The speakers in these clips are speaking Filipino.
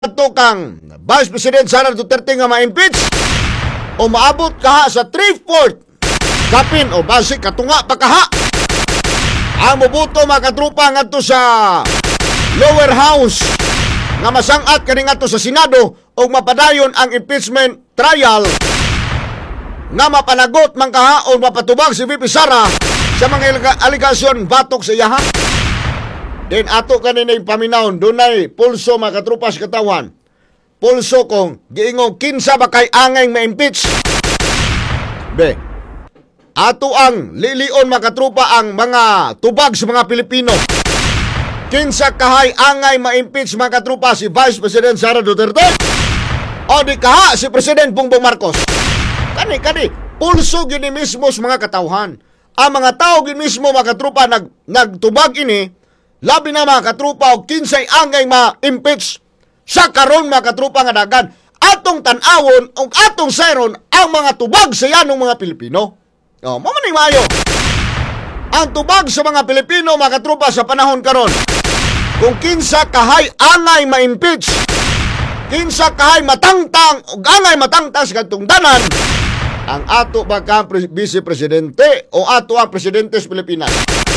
ato kang Vice President Sara Duterte nga ma-impeach o maabot kaha sa 3/4 kapin o base katunga pagkaha ang mubuto mga katrupa ngadto sa lower house nga masang-at kani ngadto sa Senado o mapadayon ang impeachment trial nga mapanagot man kaha o mapatubag si VP Sara sa mga aligasyon batok sa iyaha. Then ato kanina yung paminahon, dunay pulso mga katrupa sa katawan. Pulso kung giingong kinsa ba kay angay ma-impeach. Be, ato ang lilion mga katrupa ang mga tubag sa mga Pilipino. Kinsa kahay angay ma-impeach mga katrupa si Vice President Sara Duterte o di kaha si President Bongbong Marcos. Kani, pulso gini mismo sa mga katawhan. Ang mga tao gini mismo mga katrupa nagtubag ini. Labi na mga katrupa o kinsay angay ma-impeach sa karon mga katrupa nga dagan. Atong tanawon o atong sayron ang mga tubag sa yanong mga Pilipino. O, mamaning mayo. Ang tubag sa mga Pilipino mga katrupa sa panahon karon. Kung kinsa kahay angay ma-impeach, kinsa kahay matangtang o angay matangtang sa katungdanan, ang ato baka Vice Presidente o ato ang Presidente sa Pilipinas.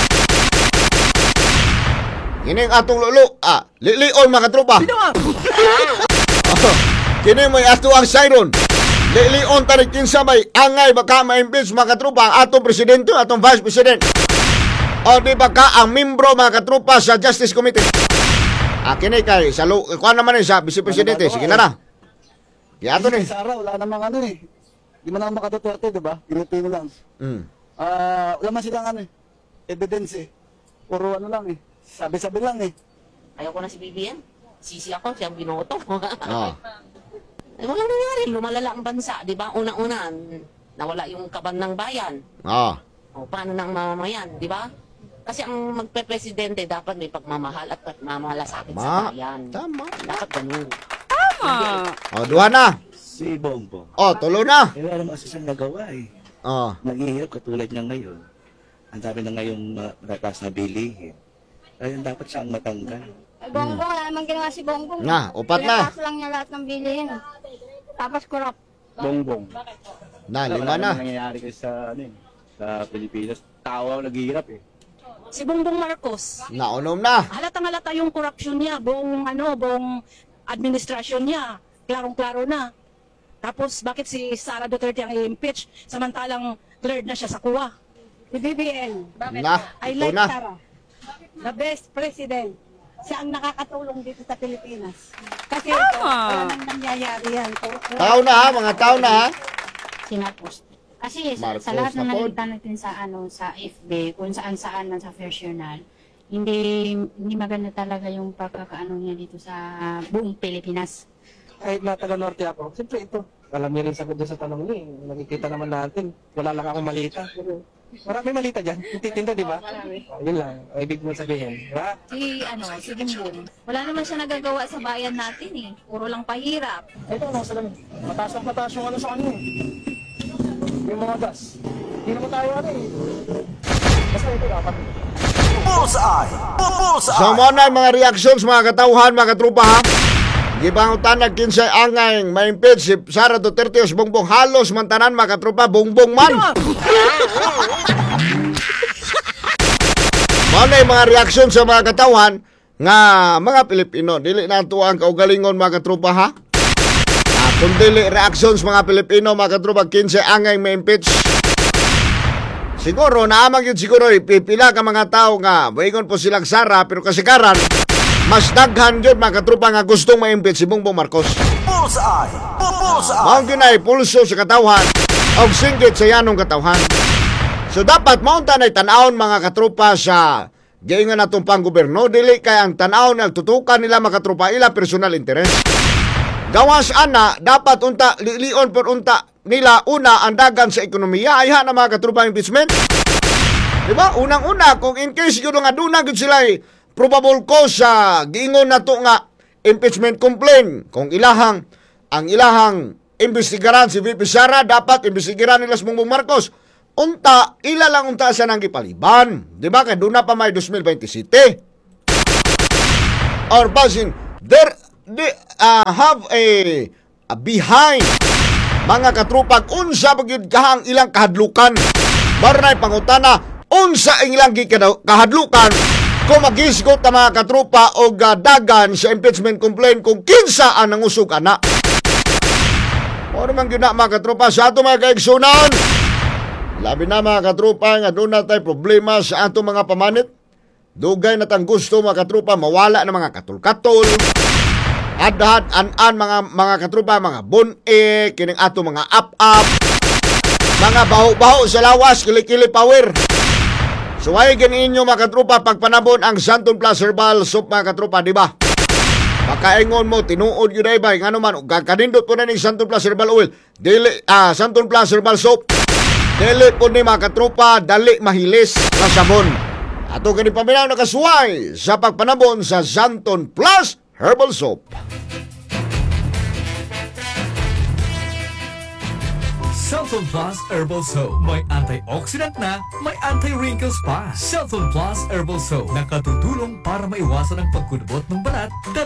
Kining atong lolo, lilion mga tropa. Kini may ato ang siren. Lilion tarik kinsa may angay baka ma-impeach mga tropa atong presidente, atong vice president. O di baka ang membro mga tropa sa Justice Committee. Kini kay sa kuan naman sa vice presidente, sige na. Di ato ni. Sara wala namang ano eh. Di man ako makatutwerte, di ba? Pilipino lang. Wala man silang evidence eh. Puro ano lang eh. Sabi-sabi lang eh. Ayoko na si BBM. Sisi ako, siyang binoto. Ay, walang nangyari. Lumalala ang bansa, di ba? Una-una, nawala yung kaban ng bayan. O, paano ng mamamayan, di ba? Kasi ang magpe-presidente dapat may pagmamahal at pagmamalasakit sa bayan. Tama. Dapat ganun. O, duha na. Si Bongbong. O, tulo na. Wala namang asasang nagawa eh. Naghihirap katulad niya ngayon. Ang dami na ngayong matatas na bilihin. Ayun, dapat siyang matanggal. Bongbong, wala namang ginawa si Bongbong. Na, upat na. Pinatas lang niya lahat ng bilihin. Tapos kurap. Bongbong. Na, lima Wala na. namang nangyayari kasi sa Pilipinas. Tao ang naghihirap eh. Si Bongbong Marcos. Naunom na. Halatang-halata yung corruption niya, buong administrasyon niya. Klarong-klaro na. Tapos bakit si Sara Duterte ang i-impeach samantalang cleared na siya sa kuwa? Si BBN. Na, I ito like na. Sara. The best president. Siya ang nakakatulong dito sa Pilipinas. Kasi ito, wala nang nangyayari yan. Tao na ha, mga tao na ha. Si Marcos. Kasi Marcos sa lahat na ng po. nakita natin sa FB, kung saan-saan man sa First Journal, hindi maganda talaga yung pagkakaano niya dito sa buong Pilipinas. Kahit na taga-norte ako, siyempre ito. Alam niyo rin sagot dyan sa tanong niyo, nakikita naman natin. Wala lang akong malita. Marami malita dyan. Titinda, di ba? Yun lang. Ang ibig mo sabihin. Diba? Si Bongbong. Wala naman siya nagagawa sa bayan natin eh. Puro lang pahirap. Ito, ano sa lamin. Mataas yung ano sa kanya eh. Yung mga gas. Hindi naman tayo ano eh. Basta ito dapat. So mo na mga reactions mga katauhan, mga katrupa ha. Gibangutan na kinsay angay ma-impeach si Sara Duterte o si Bongbong. Halos mantanan mga katrupa, Bongbong man. Mo na yung mga reaction sa mga katauhan nga mga Pilipino. Dili na ito ang kaugalingon mga katrupa ha. Kung dili reactions mga Pilipino mga katrupa, kinsay angay ma-impeach. Siguro, naamang yun siguro, pipila ka mga tao nga, maingon po silang Sara, pero kasikaran, mas daghan yun mga katrupa nga gustong ma-impeach si Bongbong Marcos. Maong yun ay pulso sa katawhan, o singgit sa yanong katawhan. So dapat maunta na tanawon mga katrupa sa gaingan na itong panggoberno, dili kaya ang tanawon nagtutukan nila mga katrupa, ila personal interest. Gawas ana, dapat unta, lilion per unta, nila una ang dagan sa ekonomiya ay na mga katrupang impeachment. Diba? Unang-una, kung in case yun nga doon na sila probable cause sa giingon na to nga impeachment complaint, kung ang ilahang investigaran si VP Sara, dapat investigaran nila si Bongbong Marcos. Unta, ila lang unta sa nang gipaliban. Diba? Kaya doon na pa may 2027. Or basin, there have a behind mga katrupag unsa pagyud kahang ilang kahadlukan. Maray pangutana unsa ang ilang kahadlukan kung magisgot ang mga katrupa o dagan sa impeachment complaint kung kinsa ang nangusog ana. O naman yun na mga katrupa sa ato mga kaigsunan. Labi na mga katrupa nga doon na tayo problema sa ato mga pamanit. Dugay na tang gusto mga katrupa mawala na mga katul-katul. Adhad an mga katrupa, mga bun-e, kining ato mga up-up. Mga baho-baho sa lawas, kili-kili power. Suway ganin inyo mga katrupa pagpanabon ang Santon Plus Herbal Soap mga katrupa, di ba? Makaingon mo, tinuod yun ay ba? Nga naman, kakanindot po na ni Santon Plus Herbal Oil. Santon Plus Herbal Soap. Dili po ni mga katrupa, dali mahilis na sabon. Ato kani paminaw na kasuway sa pagpanabon sa Santon Plus Herbal Soap. Santon Plus Herbal Soap. May antioxidant na, may anti-wrinkles pa. Santon Plus Herbal Soap. Nakatutulong para maiwasan ang pagkudbot ng balat